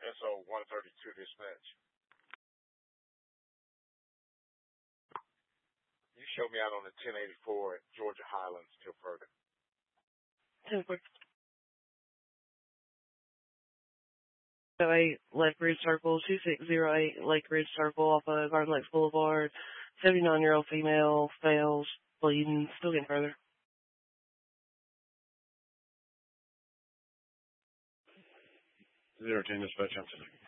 SO 132 dispatch. You show me out on the 1084 at Georgia Highlands till further. 8 Lake Ridge Circle, 2608 Lake Ridge Circle off of Garden Lakes Boulevard. 79-year-old female, fails, bleeding, still getting further. 010 dispatch, I'm today.